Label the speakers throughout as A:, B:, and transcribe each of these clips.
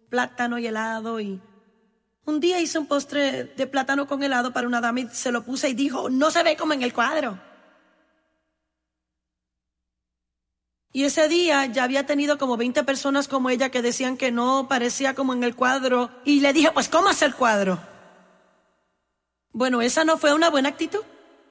A: plátano y helado, y un día hice un postre de plátano con helado para una dama y se lo puse y dijo, no se ve como en el cuadro. Y ese día ya había tenido como 20 personas como ella que decían que no parecía como en el cuadro. Y le dije, pues, ¿cómo es el cuadro? Bueno, esa no fue una buena actitud.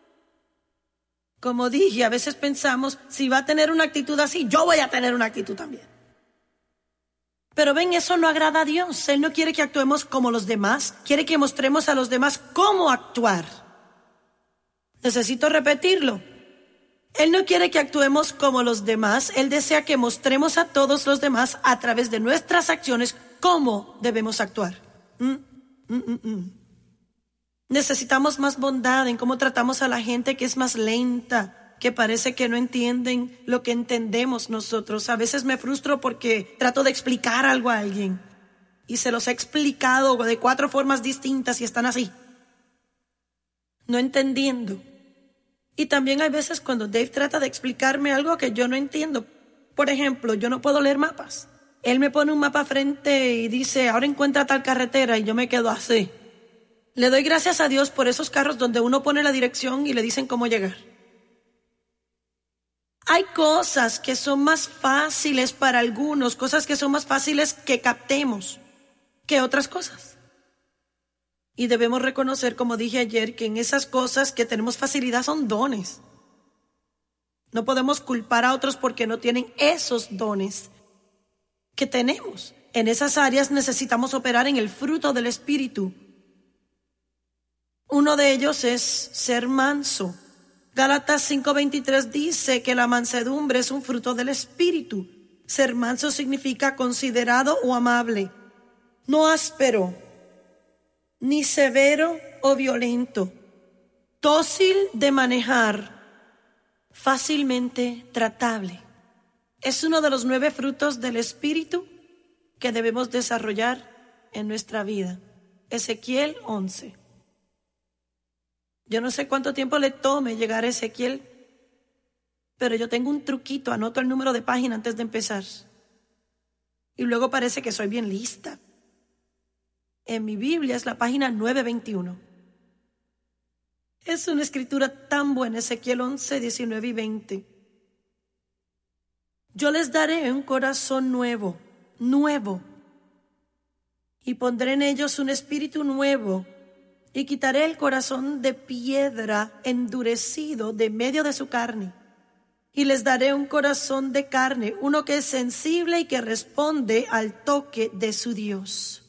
A: Como dije, a veces pensamos, si va a tener una actitud así, yo voy a tener una actitud también. Pero ven, eso no agrada a Dios. Él no quiere que actuemos como los demás. Quiere que mostremos a los demás cómo actuar. Necesito repetirlo. Él no quiere que actuemos como los demás. Él desea que mostremos a todos los demás a través de nuestras acciones cómo debemos actuar. Necesitamos más bondad en cómo tratamos a la gente que es más lenta, que parece que no entienden lo que entendemos nosotros. A veces me frustro porque trato de explicar algo a alguien y se los he explicado de 4 formas distintas y están así, no entendiendo. Y también hay veces cuando Dave trata de explicarme algo que yo no entiendo. Por ejemplo, yo no puedo leer mapas. Él me pone un mapa frente y dice, ahora encuentra tal carretera, y yo me quedo así. Le doy gracias a Dios por esos carros donde uno pone la dirección y le dicen cómo llegar. Hay cosas que son más fáciles para algunos, cosas que son más fáciles que captemos que otras cosas. Y debemos reconocer, como dije ayer, que en esas cosas que tenemos facilidad son dones. No podemos culpar a otros porque no tienen esos dones que tenemos. En esas áreas necesitamos operar en el fruto del Espíritu. Uno de ellos es ser manso. Gálatas 5:23 dice que la mansedumbre es un fruto del Espíritu. Ser manso significa considerado o amable, no áspero, ni severo o violento, dócil de manejar, fácilmente tratable. Es uno de los 9 frutos del Espíritu que debemos desarrollar en nuestra vida. Ezequiel 11. Yo no sé cuánto tiempo le tome llegar a Ezequiel, pero yo tengo un truquito, anoto el número de página antes de empezar. Y luego parece que soy bien lista. En mi Biblia es la página 921. Es una escritura tan buena, Ezequiel 11, 19 y 20. Yo les daré un corazón nuevo, y pondré en ellos un espíritu nuevo, y quitaré el corazón de piedra endurecido de medio de su carne, y les daré un corazón de carne, uno que es sensible y que responde al toque de su Dios,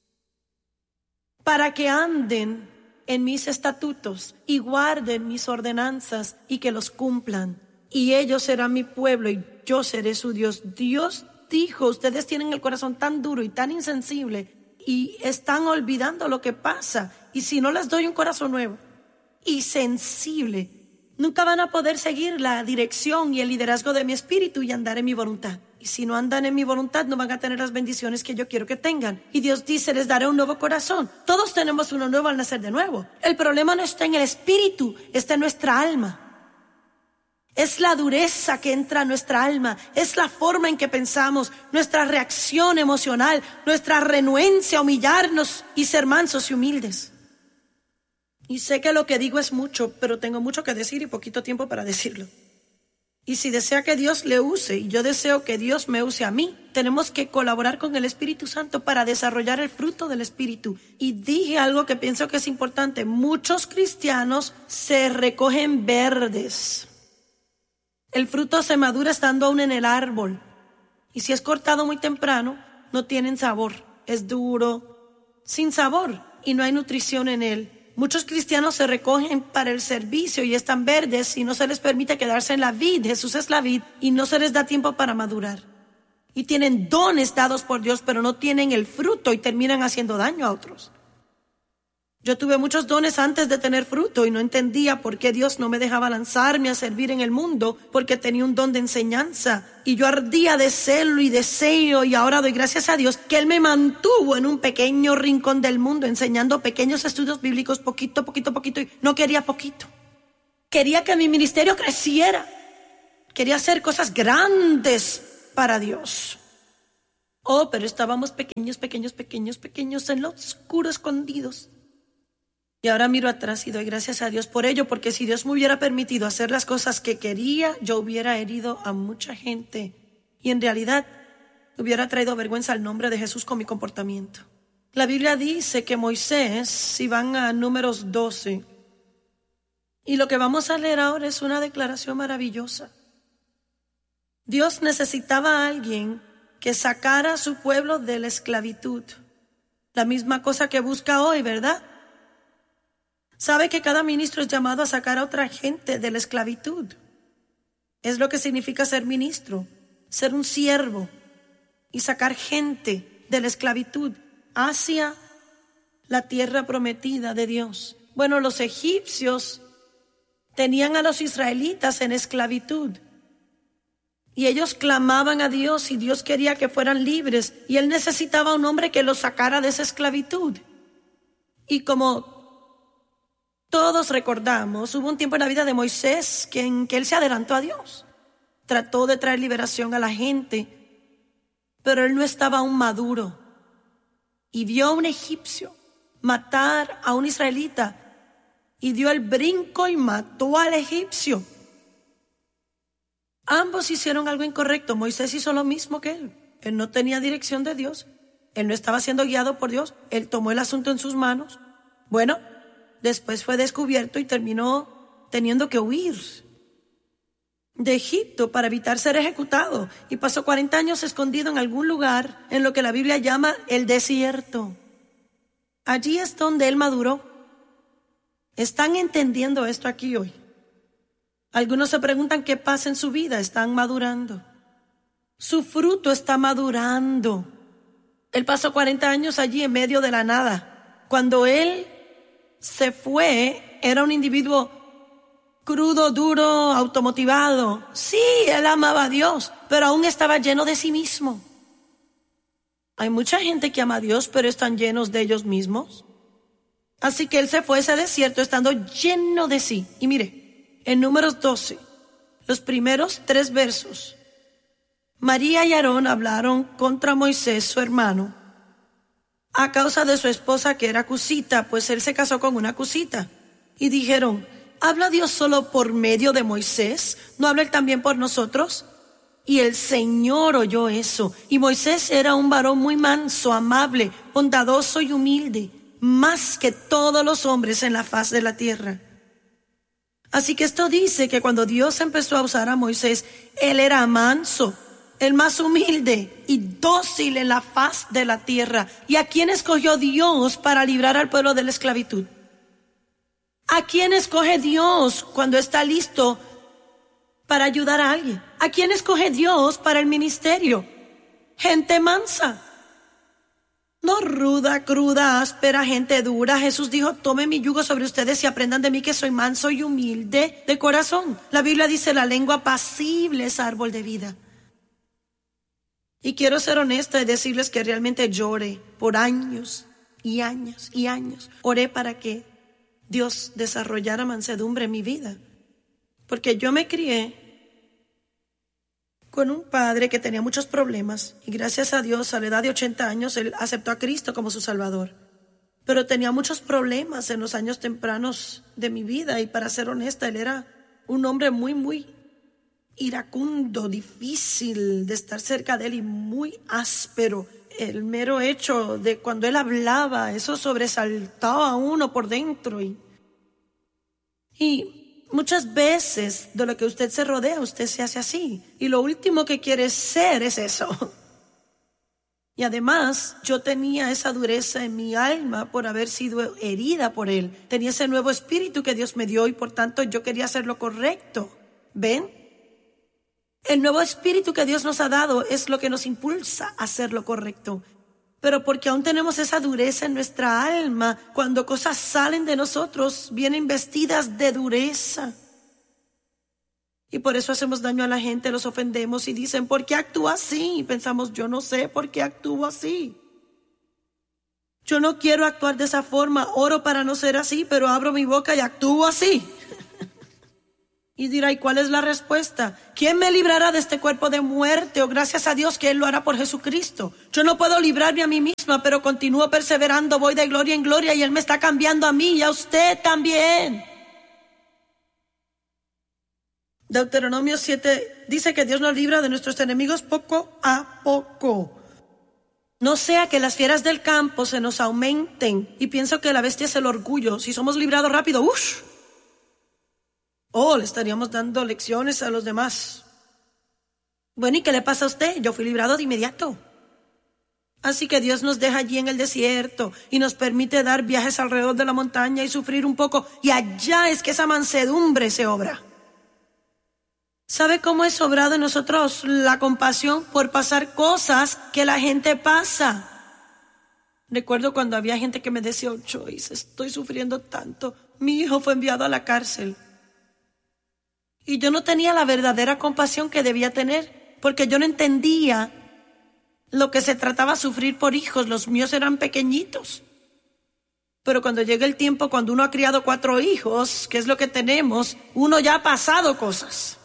A: para que anden en mis estatutos y guarden mis ordenanzas y que los cumplan. Y ellos serán mi pueblo y yo seré su Dios. Dios dijo, ustedes tienen el corazón tan duro y tan insensible y están olvidando lo que pasa. Y si no les doy un corazón nuevo y sensible, nunca van a poder seguir la dirección y el liderazgo de mi espíritu y andar en mi voluntad. Y si no andan en mi voluntad, no van a tener las bendiciones que yo quiero que tengan. Y Dios dice, les daré un nuevo corazón. Todos tenemos uno nuevo al nacer de nuevo. El problema no está en el espíritu, está en nuestra alma. Es la dureza que entra a nuestra alma, es la forma en que pensamos, nuestra reacción emocional, nuestra renuencia a humillarnos y ser mansos y humildes. Y sé que lo que digo es mucho, pero tengo mucho que decir y poquito tiempo para decirlo. Y si desea que Dios le use, y yo deseo que Dios me use a mí, tenemos que colaborar con el Espíritu Santo para desarrollar el fruto del Espíritu. Y dije algo que pienso que es importante. Muchos cristianos se recogen verdes. El fruto se madura estando aún en el árbol. Y si es cortado muy temprano, no tienen sabor. Es duro, sin sabor, y no hay nutrición en él. Muchos cristianos se recogen para el servicio y están verdes y no se les permite quedarse en la vid. Jesús es la vid y no se les da tiempo para madurar. Y tienen dones dados por Dios, pero no tienen el fruto y terminan haciendo daño a otros. Yo tuve muchos dones antes de tener fruto y no entendía por qué Dios no me dejaba lanzarme a servir en el mundo, porque tenía un don de enseñanza. Y yo ardía de celo y deseo, y ahora doy gracias a Dios que Él me mantuvo en un pequeño rincón del mundo, enseñando pequeños estudios bíblicos, poquito, y no quería poquito. Quería que mi ministerio creciera. Quería hacer cosas grandes para Dios. Oh, pero estábamos pequeños en lo oscuro, escondidos. Y ahora miro atrás y doy gracias a Dios por ello, porque si Dios me hubiera permitido hacer las cosas que quería, yo hubiera herido a mucha gente. Y en realidad hubiera traído vergüenza al nombre de Jesús con mi comportamiento. La Biblia dice que Moisés, si van a Números 12, y lo que vamos a leer ahora es una declaración maravillosa. Dios necesitaba a alguien que sacara a su pueblo de la esclavitud. La misma cosa que busca hoy, ¿verdad? Sabe que cada ministro es llamado a sacar a otra gente de la esclavitud. Es lo que significa ser ministro, ser un siervo y sacar gente de la esclavitud hacia la tierra prometida de Dios. Bueno, los egipcios tenían a los israelitas en esclavitud y ellos clamaban a Dios y Dios quería que fueran libres y Él necesitaba un hombre que los sacara de esa esclavitud. Y como todos recordamos, hubo un tiempo en la vida de Moisés en que él se adelantó a Dios. Trató de traer liberación a la gente, pero él no estaba aún maduro. Y vio a un egipcio matar a un israelita y dio el brinco y mató al egipcio. Ambos hicieron algo incorrecto. Moisés hizo lo mismo que él. Él no tenía dirección de Dios. Él no estaba siendo guiado por Dios. Él tomó el asunto en sus manos. Bueno, después fue descubierto y terminó teniendo que huir de Egipto para evitar ser ejecutado. Y pasó 40 años escondido en algún lugar en lo que la Biblia llama el desierto. Allí es donde él maduró. ¿Están entendiendo esto aquí hoy? Algunos se preguntan qué pasa en su vida. Están madurando. Su fruto está madurando. Él pasó 40 años allí en medio de la nada. Cuando él se fue, era un individuo crudo, duro, automotivado. Sí, él amaba a Dios, pero aún estaba lleno de sí mismo. Hay mucha gente que ama a Dios, pero están llenos de ellos mismos. Así que él se fue a ese desierto estando lleno de sí. Y mire, en Números 12, los primeros 3 versos, María y Aarón hablaron contra Moisés, su hermano, a causa de su esposa que era cusita, pues él se casó con una cusita. Y dijeron, ¿habla Dios solo por medio de Moisés? ¿No habla él también por nosotros? Y el Señor oyó eso. Y Moisés era un varón muy manso, amable, bondadoso y humilde, más que todos los hombres en la faz de la tierra. Así que esto dice que cuando Dios empezó a usar a Moisés, él era manso, el más humilde y dócil en la faz de la tierra. ¿Y a quién escogió Dios para librar al pueblo de la esclavitud? ¿A quién escoge Dios cuando está listo para ayudar a alguien? ¿A quién escoge Dios para el ministerio? Gente mansa. No ruda, cruda, áspera, gente dura. Jesús dijo, tomen mi yugo sobre ustedes y aprendan de mí que soy manso y humilde de corazón. La Biblia dice, la lengua apacible es árbol de vida. Y quiero ser honesta y decirles que realmente lloré por años y años y años. Oré para que Dios desarrollara mansedumbre en mi vida. Porque yo me crié con un padre que tenía muchos problemas. Y gracias a Dios, a la edad de 80 años, él aceptó a Cristo como su Salvador. Pero tenía muchos problemas en los años tempranos de mi vida. Y para ser honesta, él era un hombre muy iracundo, difícil de estar cerca de él y muy áspero. El mero hecho de cuando él hablaba, eso sobresaltaba a uno por dentro. Y muchas veces de lo que usted se rodea, usted se hace así. Y lo último que quiere ser es eso. Y además, yo tenía esa dureza en mi alma por haber sido herida por él. Tenía ese nuevo espíritu que Dios me dio y por tanto yo quería hacer lo correcto. ¿Ven? El nuevo espíritu que Dios nos ha dado es lo que nos impulsa a hacer lo correcto. Pero porque aún tenemos esa dureza en nuestra alma, cuando cosas salen de nosotros, vienen vestidas de dureza. Y por eso hacemos daño a la gente, los ofendemos y dicen, ¿por qué actúa así? Y pensamos, yo no sé por qué actúo así. Yo no quiero actuar de esa forma, oro para no ser así, pero abro mi boca y actúo así. Y dirá, ¿y cuál es la respuesta? ¿Quién me librará de este cuerpo de muerte? O gracias a Dios que Él lo hará por Jesucristo. Yo no puedo librarme a mí misma, pero continúo perseverando, voy de gloria en gloria y Él me está cambiando a mí y a usted también. Deuteronomio 7 dice que Dios nos libra de nuestros enemigos poco a poco. No sea que las fieras del campo se nos aumenten. Y pienso que la bestia es el orgullo. Si somos librados rápido, ¡ush! Le estaríamos dando lecciones a los demás. Bueno, ¿y qué le pasa a usted? Yo fui librado de inmediato. Así que Dios nos deja allí en el desierto y nos permite dar viajes alrededor de la montaña y sufrir un poco. Y allá es que esa mansedumbre se obra. ¿Sabe cómo es obrado en nosotros la compasión por pasar cosas que la gente pasa? Recuerdo cuando había gente que me decía, Joyce, estoy sufriendo tanto. Mi hijo fue enviado a la cárcel. Y yo no tenía la verdadera compasión que debía tener, porque yo no entendía lo que se trataba sufrir por hijos. Los míos eran pequeñitos. Pero cuando llega el tiempo, cuando uno ha criado 4 hijos, que es lo que tenemos, uno ya ha pasado cosas.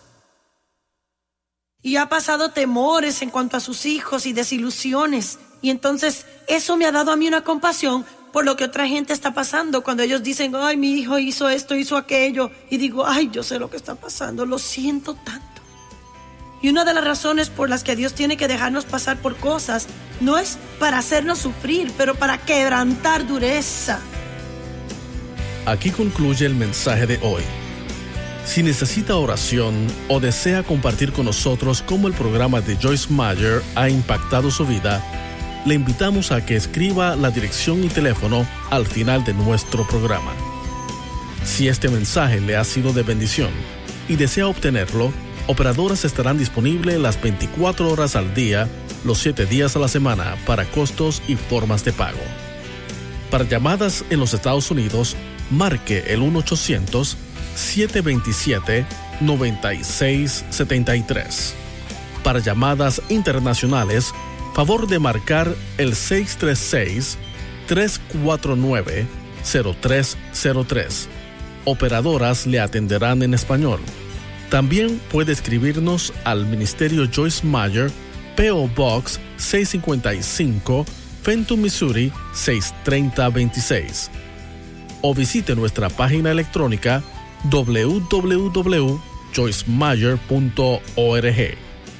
A: Y ha pasado temores en cuanto a sus hijos y desilusiones. Y entonces eso me ha dado a mí una compasión por lo que otra gente está pasando. Cuando ellos dicen, ay, mi hijo hizo esto, hizo aquello. Y digo, ay, yo sé lo que está pasando, lo siento tanto. Y una de las razones por las que Dios tiene que dejarnos pasar por cosas no es para hacernos sufrir, pero para quebrantar dureza.
B: Aquí concluye el mensaje de hoy. Si necesita oración o desea compartir con nosotros cómo el programa de Joyce Meyer ha impactado su vida, le invitamos a que escriba la dirección y teléfono al final de nuestro programa. Si este mensaje le ha sido de bendición y desea obtenerlo, operadoras estarán disponibles las 24 horas al día, los 7 días a la semana para costos y formas de pago. Para llamadas en los Estados Unidos, marque el 1-800-727-9673. Para llamadas internacionales, favor de marcar el 636-349-0303. Operadoras le atenderán en español. También puede escribirnos al Ministerio Joyce Meyer, P.O. Box 655, Fenton, Missouri 63026. O visite nuestra página electrónica www.joycemeyer.org.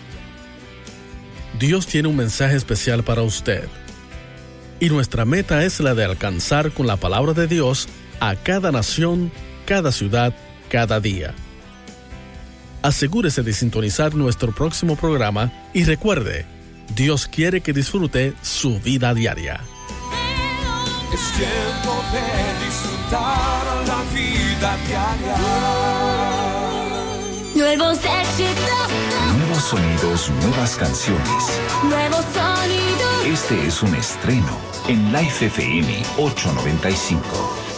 B: Dios tiene un mensaje especial para usted. Y nuestra meta es la de alcanzar con la palabra de Dios a cada nación, cada ciudad, cada día. Asegúrese de sintonizar nuestro próximo programa y recuerde, Dios quiere que disfrute su vida diaria.
C: Es tiempo de disfrutar la vida diaria.
D: Nuevos éxitos,
E: Nuevos sonidos, nuevas canciones.
D: nuevos sonidos.
E: Este es un estreno en Life FM 895.